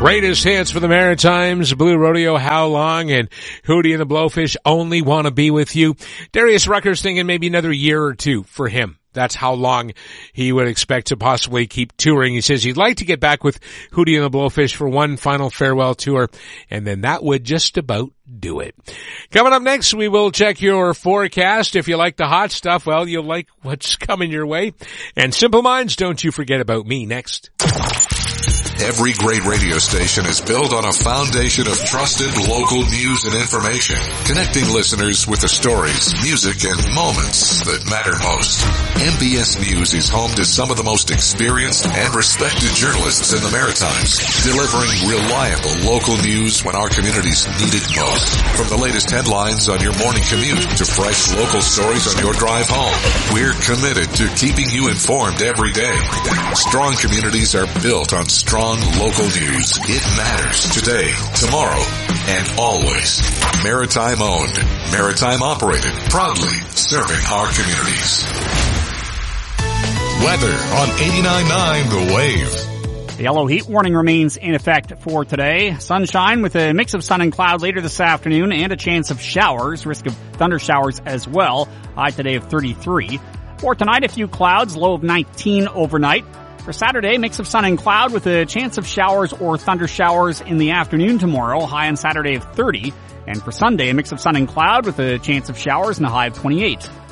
Greatest hits for the Maritimes, Blue Rodeo, How Long, and Hootie and the Blowfish, Only Wanna Be With You. Darius Rucker's thinking maybe another year or two for him. That's how long he would expect to possibly keep touring. He says he'd like to get back with Hootie and the Blowfish for one final farewell tour, and then that would just about do it. Coming up next, we will check your forecast. If you like the hot stuff, well, you'll like what's coming your way. And Simple Minds, don't you forget about me next. Every great radio station is built on a foundation of trusted local news and information, connecting listeners with the stories, music, and moments that matter most. MBS News is home to some of the most experienced and respected journalists in the Maritimes, delivering reliable local news when our communities need it most. From the latest headlines on your morning commute to fresh local stories on your drive home, we're committed to keeping you informed every day. Strong communities are built on strong local news. It matters today, tomorrow, and always. Maritime owned, Maritime operated, proudly serving our communities. Weather on 89.9 The Wave. The yellow heat warning remains in effect for today. Sunshine with a mix of sun and cloud later this afternoon and a chance of showers, risk of thunder showers as well. High today of 33. For tonight, a few clouds, low of 19 overnight. For Saturday, mix of sun and cloud with a chance of showers or thunder showers in the afternoon tomorrow, high on Saturday of 30. And for Sunday, a mix of sun and cloud with a chance of showers and a high of 28.